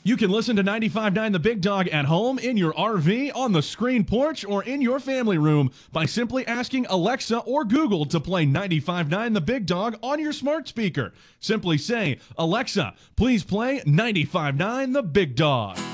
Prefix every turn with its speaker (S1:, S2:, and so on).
S1: You can listen to 95.9 The Big Dog at home, in your RV, on the screen porch, or in your family room by simply asking Alexa or Google to play 95.9 The Big Dog on your smart speaker. Simply say, Alexa, please play 95.9 The Big Dog.